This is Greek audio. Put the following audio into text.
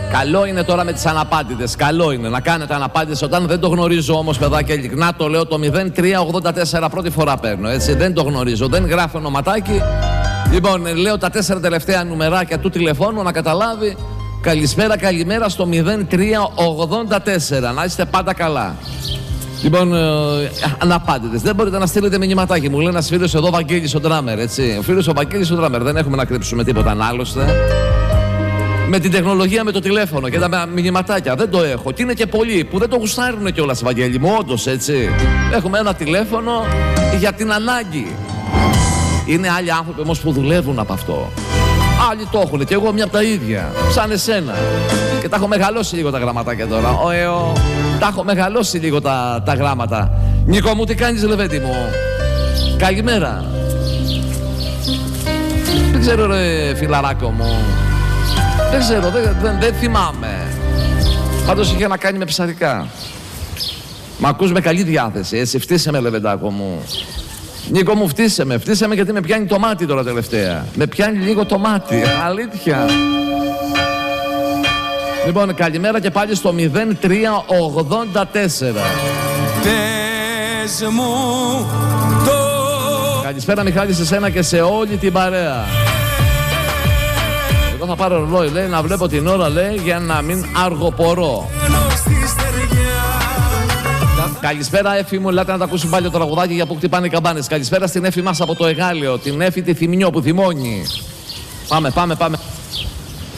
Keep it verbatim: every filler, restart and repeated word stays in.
Καλό είναι τώρα με τις αναπάντητες. Καλό είναι να κάνετε αναπάντητες όταν δεν το γνωρίζω όμως, παιδάκια, ειλικρινά το λέω. Το μηδέν τρία ογδόντα τέσσερα πρώτη φορά παίρνω. Έτσι, δεν το γνωρίζω. Δεν γράφω ονοματάκι. Λοιπόν, λέω τα τέσσερα τελευταία νουμεράκια του τηλεφώνου να καταλάβει. Καλησπέρα, καλημέρα στο μηδέν τρία ογδόντα τέσσερα. Να είστε πάντα καλά. Λοιπόν, ε, αναπάντητες. Δεν μπορείτε να στείλετε μηνυματάκι. Μου λέει ένας φίλος εδώ, Βαγγέλης ο ντράμερ, έτσι. Ο φίλος ο Βαγγέλης ο ντράμερ. Δεν έχουμε να κρύψουμε τίποτα άλλωστε. Με την τεχνολογία, με το τηλέφωνο και τα μηνυματάκια. Δεν το έχω. Και είναι και πολλοί που δεν το γουστάρουν κιόλας, Βαγγέλη μου, όντως, έτσι. Έχουμε ένα τηλέφωνο για την ανάγκη. Είναι άλλοι άνθρωποι όμως που δουλεύουν από αυτό. Άλλοι το έχουν και εγώ μια από τα ίδια. Σαν εσένα. Και τα έχω μεγαλώσει λίγο τα γραμματάκια τώρα. Ο, ε, ο, τα έχω μεγαλώσει λίγο τα, τα γράμματα. Νίκο μου, τι κάνεις, Λεβέντη μου? Καλημέρα. Δεν ξέρω, ρε φιλαράκο μου. Δεν ξέρω, δεν, δεν, δεν θυμάμαι. Πάντως είχε να κάνει με ψαρικά. Μ' ακούς με καλή διάθεση, έτσι. Φτύσε με, Λεβεντάκο μου. Νίκο μου, φτύσε με, φτύσε με, γιατί με πιάνει το μάτι τώρα τελευταία. Με πιάνει λίγο το μάτι, αλήθεια. Λοιπόν, καλημέρα και πάλι στο μηδέν τρία ογδόντα τέσσερα. Πες μου το... Καλησπέρα, Μιχάλη, σε σένα και σε όλη την παρέα. Εγώ θα πάρω ρολόι, λέει, να βλέπω την ώρα, λέει, για να μην αργοπορώ. Καλησπέρα, Έφη μου, ελάτε να τα ακούσουν πάλι το τραγουδάκι για που χτυπάνε οι καμπάνες. Καλησπέρα στην Έφη μας από το Εγάλεο, την Έφη τη Θυμινιό που θυμώνει. Πάμε, πάμε, πάμε.